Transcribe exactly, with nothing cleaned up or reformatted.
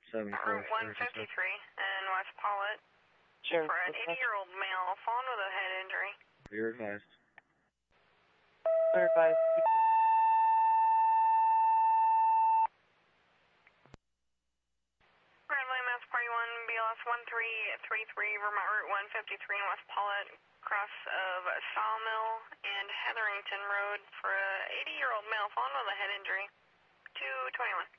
Route one fifty-three in West Pollitt. Sure. For an eighty-year-old male fallen with a head injury. Clear advised. Clear advised. Bradley, Mass Party one, B L S one three three three, Vermont Route one fifty-three in West Pollitt, cross of Sawmill and Hetherington Road for an eighty-year-old male fallen with a head injury. two twenty-one.